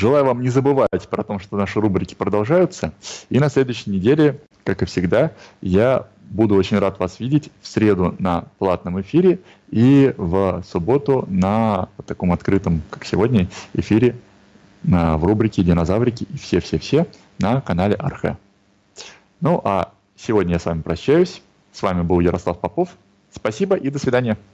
Желаю вам не забывать про то, что наши рубрики продолжаются. И на следующей неделе, как и всегда, я буду очень рад вас видеть в среду на платном эфире и в субботу на таком открытом, как сегодня, эфире в рубрике «Динозаврики» и все-все-все на канале Архэ. Ну а сегодня я с вами прощаюсь. С вами был Ярослав Попов. Спасибо и до свидания.